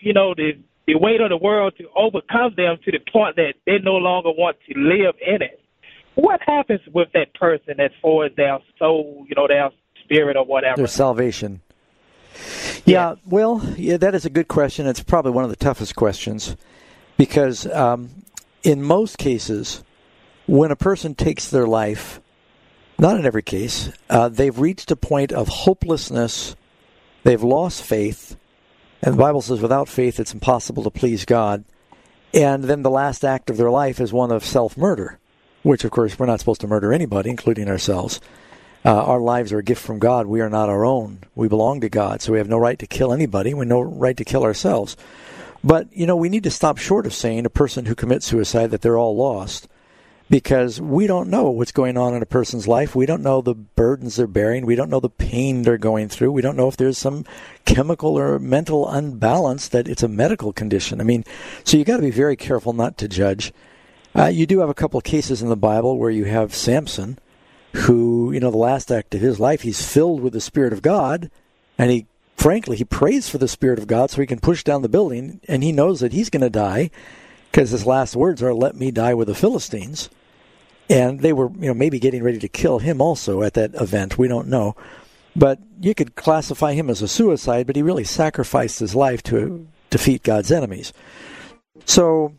the weight of the world to overcome them to the point that they no longer want to live in it. What happens with that person as far as their soul, their spirit or whatever? Their salvation. Yeah, well, that is a good question. It's probably one of the toughest questions because in most cases, when a person takes their life, not in every case, they've reached a point of hopelessness, they've lost faith, and the Bible says without faith it's impossible to please God, and then the last act of their life is one of self-murder, which of course we're not supposed to murder anybody, including ourselves. Our lives are a gift from God. We are not our own. We belong to God, so we have no right to kill anybody. We have no right to kill ourselves. But, we need to stop short of saying a person who commits suicide that they're all lost, because we don't know what's going on in a person's life. We don't know the burdens they're bearing. We don't know the pain they're going through. We don't know if there's some chemical or mental unbalance that it's a medical condition. So you got to be very careful not to judge. You do have a couple of cases in the Bible where you have Samson, who, the last act of his life, he's filled with the Spirit of God, and he prays for the Spirit of God so he can push down the building, and he knows that he's going to die, because his last words are, "Let me die with the Philistines." And they were, maybe getting ready to kill him also at that event. We don't know. But you could classify him as a suicide, but he really sacrificed his life to defeat God's enemies. So,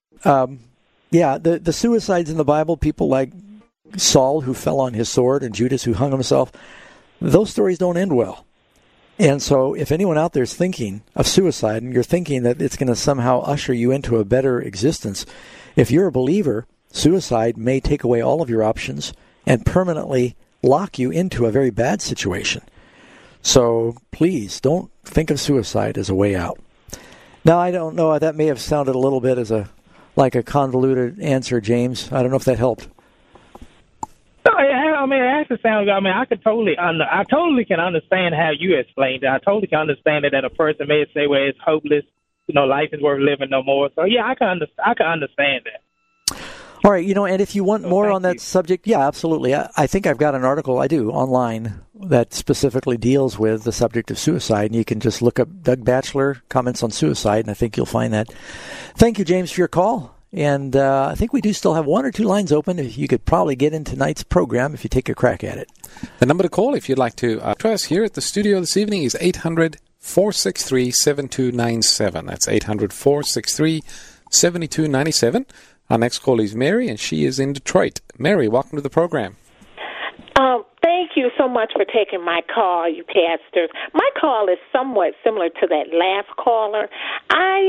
the suicides in the Bible, people like Saul, who fell on his sword, and Judas, who hung himself, those stories don't end well. And so if anyone out there is thinking of suicide, and you're thinking that it's going to somehow usher you into a better existence, if you're a believer, suicide may take away all of your options and permanently lock you into a very bad situation. So please don't think of suicide as a way out. Now, I don't know, that may have sounded a little bit as like a convoluted answer, James. I don't know if that helped. No, it actually sounds good. I totally can understand how you explained it. I totally can understand it that a person may say, well, it's hopeless, life is worth living no more. So, yeah, I can understand that. All right, and if you want more on that subject, yeah, absolutely. I think I've got an article, online, that specifically deals with the subject of suicide, and you can just look up Doug Batchelor, comments on suicide, and I think you'll find that. Thank you, James, for your call. And I think we do still have one or two lines open. You could probably get in tonight's program if you take a crack at it. The number to call if you'd like to try us here at the studio this evening is 800-463-7297. That's 800-463-7297. Our next call is Mary, and she is in Detroit. Mary, welcome to the program. Thank you so much for taking my call, you pastors. My call is somewhat similar to that last caller. I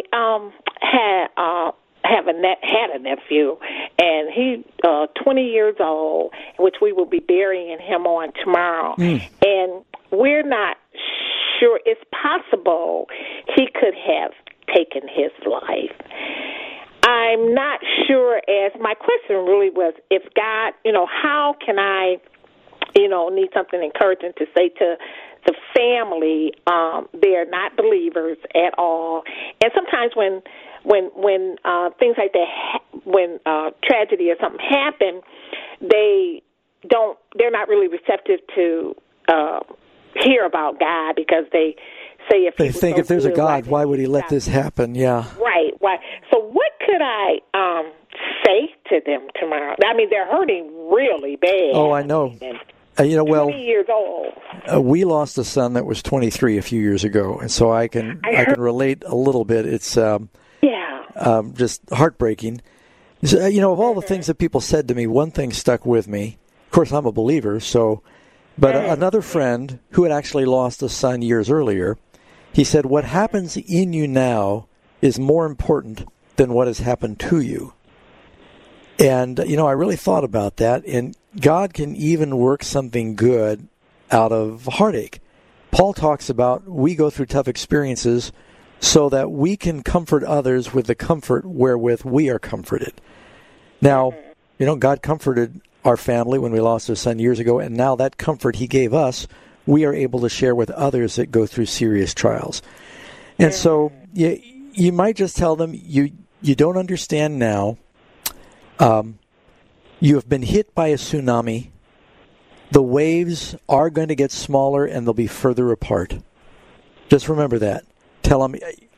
had a nephew, and he's 20 years old, which we will be burying him on tomorrow. And we're not sure. It's possible he could have taken his life. I'm not sure, as my question really was, if God, how can I, need something encouraging to say to the family. They're not believers at all. And sometimes when things like that, when tragedy or something happen, they're not really receptive to hear about God, because they say if they think if there's a God, why would he let this happen? Yeah. Right. Why? So what could I say to them tomorrow? I mean, they're hurting really bad. Oh, I know. 20 years old. We lost a son that was 23 a few years ago, and so I can relate a little bit. It's just heartbreaking. So, of all the things that people said to me, one thing stuck with me. Of course, I'm a believer, but another friend who had actually lost a son years earlier, he said, what happens in you now is more important than what has happened to you. And, I really thought about that, and God can even work something good out of heartache. Paul talks about we go through tough experiences so that we can comfort others with the comfort wherewith we are comforted. Now, God comforted our family when we lost our son years ago, and now that comfort he gave us, we are able to share with others that go through serious trials. And so you might just tell them, you don't understand now. You have been hit by a tsunami. The waves are going to get smaller and they'll be further apart. Just remember that. Tell them,